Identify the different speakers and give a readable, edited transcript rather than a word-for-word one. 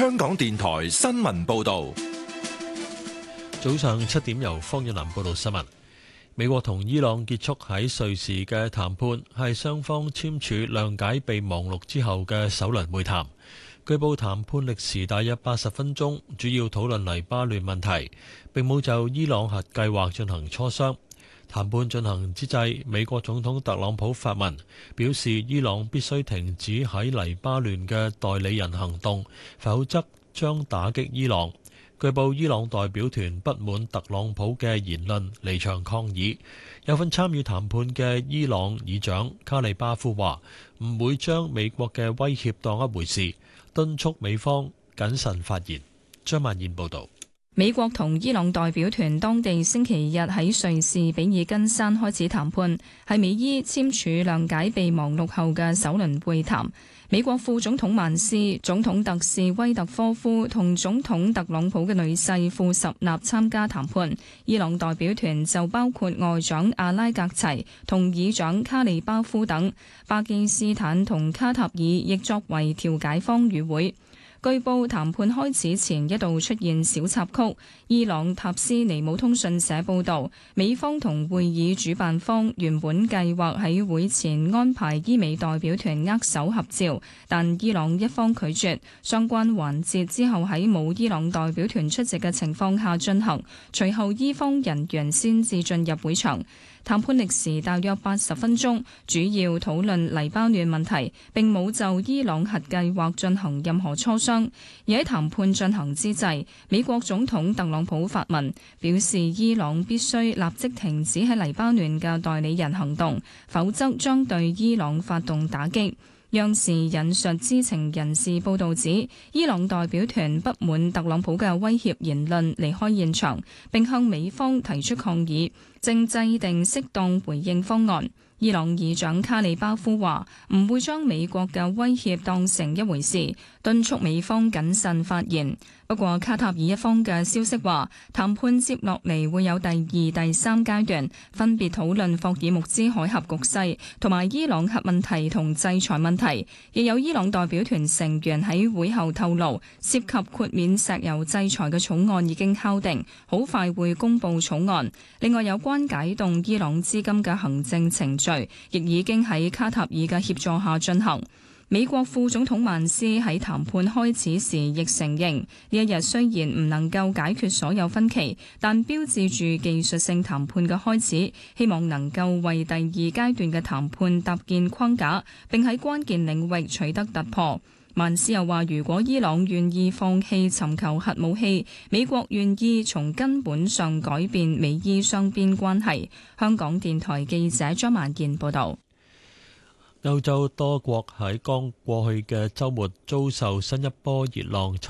Speaker 1: 香港電台新聞報道。
Speaker 2: 早上7點由方遠南報道新聞。美國同伊朗結束喺瑞士嘅談判，係雙方簽署諒解備忘錄之後嘅首輪會談。據報談判歷時大約80分鐘，主要討論黎巴嫩問題，並冇就伊朗核計劃進行磋商。談判進行之際，美國總統特朗普發文表示，伊朗必須停止喺黎巴嫩嘅代理人行動，否則將打擊伊朗。據報伊朗代表團不滿特朗普嘅言論，離場抗議。有份參與談判嘅伊朗議長卡利巴夫話唔會將美國嘅威脅當一回事，敦促美方謹慎發言。張曼燕報導。
Speaker 3: 美國同伊朗代表團當地星期日喺瑞士比爾根山開始談判，係美伊簽署諒解備忘錄後嘅首輪會談。美國副總統曼斯、總統特使威特科夫同總統特朗普嘅女婿庫什納參加談判。伊朗代表團就包括外長阿拉格齊同議長卡利巴夫等，巴基斯坦同卡塔爾亦作為調解方與會。據報談判開始前一度出現小插曲。伊朗塔斯尼姆通訊社報導，美方同會議主辦方原本計劃喺會前安排伊美代表團握手合照，但伊朗一方拒絕。相關環節之後喺冇伊朗代表團出席嘅情況下進行，隨後伊方人員先至進入會場。談判歷時大約80分鐘，主要討論黎巴嫩問題，並冇就伊朗核計劃進行任何磋商。而喺談判進行之際，美國總統特朗普發文表示，伊朗必須立即停止喺黎巴嫩嘅代理人行動，否則將對伊朗發動打擊。央視引述知情人士報導指，伊朗代表團不滿特朗普嘅威脅言論，離開現場，並向美方提出抗議，正制定適當回應方案。伊朗議長卡利巴夫話唔會將美國嘅威脅當成一回事，敦促美方謹慎發言。不過卡塔爾一方嘅消息話，談判接落嚟會有第2、第3階段，分別討論霍爾木茲海峽局勢同埋伊朗核問題同制裁問題。亦有伊朗代表團成員喺會後透露，涉及豁免石油制裁嘅草案已經敲定，好快會公布草案。另外有關解凍伊朗資金嘅行政程序，亦已經喺卡塔爾嘅協助下進行。美國副總統曼斯喺談判開始時亦承認，呢一日雖然唔能夠解決所有分歧，但標誌住技術性談判嘅開始，希望能夠為第2階段嘅談判搭建框架，並喺關鍵領域取得突破。曼斯又話，如果伊朗願意放棄尋求核武器，美國願意從根本上改變美伊雙邊關係。香港電台記者張曼燕報導。
Speaker 2: 歐洲多國喺剛過去嘅週末遭受新一波熱浪。